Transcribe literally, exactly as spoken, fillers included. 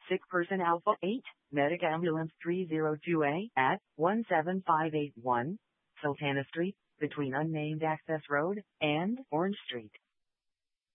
Sick Person Alpha eight, Medic Ambulance three oh two A at one seven five eight one Sultana Street, between Unnamed Access Road and Orange Street.